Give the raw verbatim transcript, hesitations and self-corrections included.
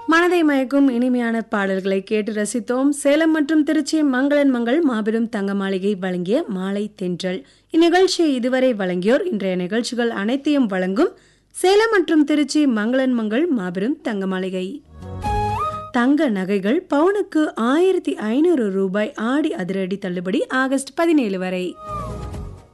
மனதை மயக்கும் இனிமையான பாடல்களை கேட்டு ரசித்தோம். சேலம் மற்றும் திருச்சி மங்களன் மங்கள் மாபெரும் தங்க மாளிகை வழங்கிய மாலை தென்றல். இந்நிகழ்ச்சியை இதுவரை வழங்கியோர் இன்றைய நிகழ்ச்சிகள் அனைத்தையும் வழங்கும் சேலம் மற்றும் திருச்சி மங்களன் மங்கள் மாபெரும் தங்க மாளிகை. தங்க நகைகள் பவுனுக்கு ஆயிரத்தி ஐநூறு ரூபாய் ஆடி அதிரடி தள்ளுபடி ஆகஸ்ட் பதினேழு வரை.